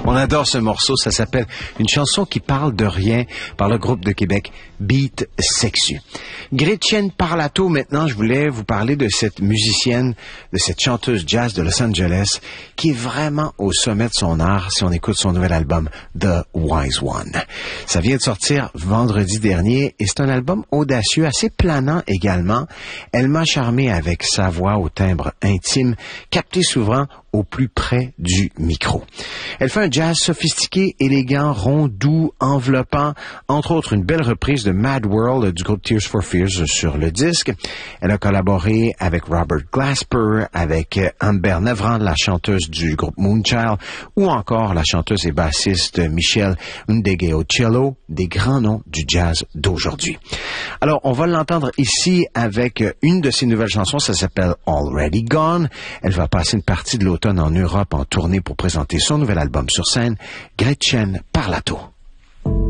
On adore ce morceau, ça s'appelle Une chanson qui parle de rien par le groupe de Québec Beat Sexu. Gretchen Parlato, maintenant, je voulais vous parler de cette musicienne, de cette chanteuse jazz de Los Angeles qui est vraiment au sommet de son art si on écoute son nouvel album The Wise One. Ça vient de sortir vendredi dernier et c'est un album audacieux, assez planant également. Elle m'a charmé avec sa voix au timbre intime, capté souvent au plus près du micro. Elle fait un jazz sophistiqué, élégant, rond, doux, enveloppant, entre autres une belle reprise de Mad World du groupe Tears for Fears sur le disque. Elle a collaboré avec Robert Glasper, avec Amber Nevrand, la chanteuse du groupe Moonchild, ou encore la chanteuse et bassiste Michelle Ndegeocello, des grands noms du jazz d'aujourd'hui. Alors, on va l'entendre ici avec une de ses nouvelles chansons, ça s'appelle Already Gone. Elle va passer une partie de l'automne en Europe en tournée pour présenter son nouvel album sur scène, Gretchen Parlato.